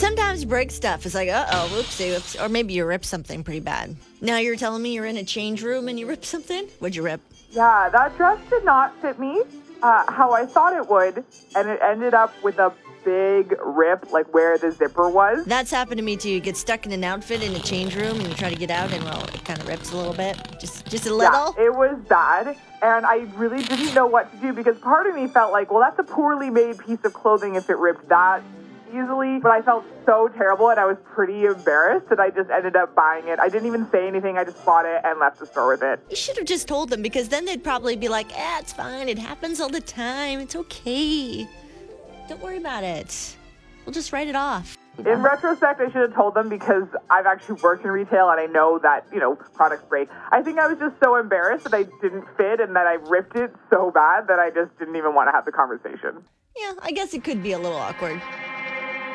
Sometimes you break stuff. It's like, uh-oh, whoopsie, whoops. Or maybe you ripped something pretty bad. Now you're telling me you're in a change room and you ripped something? What'd you rip? Yeah, that dress did not fit me how I thought it would, and it ended up with a big rip, like where the zipper was. That's happened to me too. You get stuck in an outfit in a change room and you try to get out and, well, it kind of rips a little bit. Just a little? Yeah, it was bad, and I really didn't know what to do because part of me felt like, well, that's a poorly made piece of clothing if it ripped that easily, but I felt so terrible and I was pretty embarrassed that I just ended up buying it. I didn't even say anything. I just bought it and left the store with it. You should have just told them, because then they'd probably be like, it's fine. It happens all the time. It's okay. Don't worry about it. We'll just write it off. In retrospect, I should have told them because I've actually worked in retail and I know that, products break. I think I was just so embarrassed that I didn't fit and that I ripped it so bad that I just didn't even want to have the conversation. Yeah, I guess it could be a little awkward.